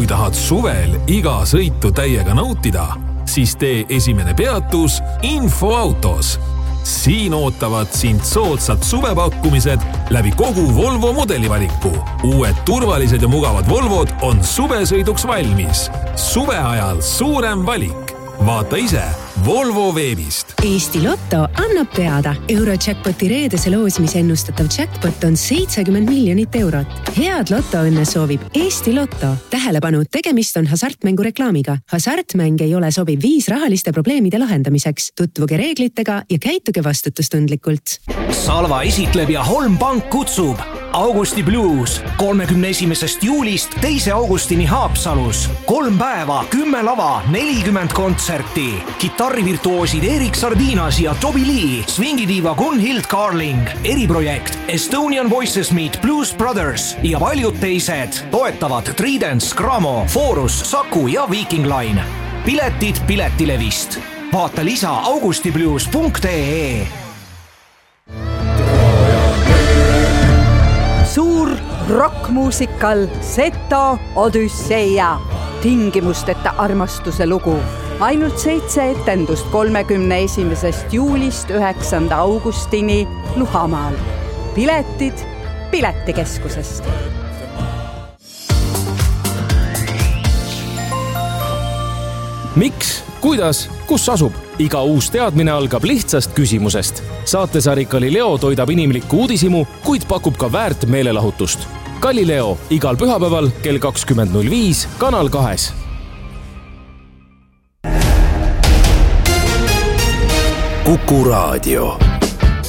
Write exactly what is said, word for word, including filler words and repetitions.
kui tahad suvel iga sõitu täiega nautida, siis tee esimene peatus Infoautos. Siin ootavad sind soodsad suvepakkumised läbi kogu Volvo modelivaliku. Uued turvalised ja mugavad Volvod on suvesõiduks valmis. Suve ajal suurem valik. Vaata ise Volvo veebist. Eesti Lotto annab teada. Eurojackpoti reedese loosimise ennustatav jackpot on seitsekümmend miljonit eurot. Head Lottoõnne soovib Eesti Lotto. Tähelepanu, tegemist on hasartmängu reklaamiga. Hasartmäng ei ole sobiv viis rahaliste probleemide lahendamiseks. Tutvuge reeglitega ja käituge vastutustundlikult. Salva esitleb ja Holm Pank kutsub. Augusti Blues kolmekümne esimesest juulist teise augustini Haapsalus. Kolm päeva, kümme lava, nelikümmend kontserti. Kitarrivirtuoosid Erik Sardinas ja Toby Lee, swingidiiva Gunhild Carling, eriprojekt Estonian Voices Meet Blues Brothers ja paljud teised toetavad Tridents, Gramo, Forus, Saku ja Viking Line. Piletid Piletilevist. Vaata lisa augustiblues punkt ee. Suur rockmuusikal Seto Odüsseia. Tingimusteta armastuse lugu. Ainult seitse etendust kolmekümne esimesest juulist üheksanda augustini Luhamaal. Piletid Piletikeskusest. Miks, kuidas, kus asub? Iga uus teadmine algab lihtsast küsimusest. Saatesari Galileo toidab inimlikku uudisimu, kuid pakub ka väärt meelelahutust. Galileo igal pühapäeval kell kakskümmend null viis Kanal kahes. Kuku Raadio.